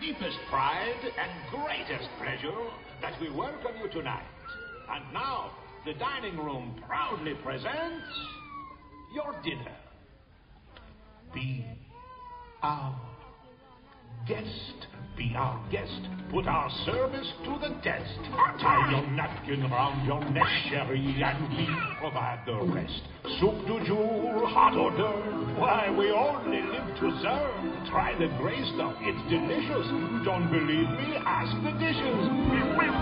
deepest pride and greatest pleasure that we welcome you tonight. And now, the dining room proudly presents your dinner. Be our guest. Be our guest. Put our service to the test. Tie your napkin round your neck, sherry, and we provide the rest. Soup du jour, hot hors d'oeuvre. Why, we only live to serve. Try the gray stuff. It's delicious. Don't believe me? Ask the dishes.